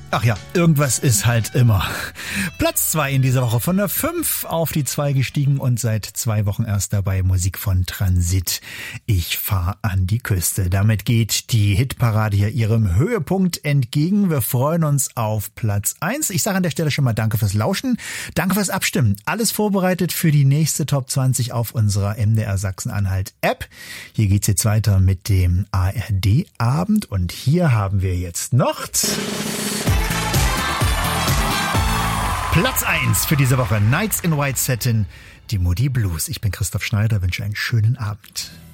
Ach ja, irgendwas ist halt immer. Platz 2 in dieser Woche, von der 5 auf die 2 gestiegen und seit 2 Wochen erst dabei Musik von Transit. Ich fahr an die Küste. Damit geht die Hitparade hier ihrem Höhepunkt entgegen. Wir freuen uns auf Platz 1. Ich sage an der Stelle schon mal danke fürs Lauschen, danke fürs Abstimmen. Alles vorbereitet für die nächste Top 20 auf unserer MDR Sachsen-Anhalt App. Hier geht's jetzt weiter mit dem ARD-Abend und hier haben wir jetzt noch Platz 1 für diese Woche. Nights in White Satin, die Moody Blues. Ich bin Christoph Schneider, wünsche einen schönen Abend.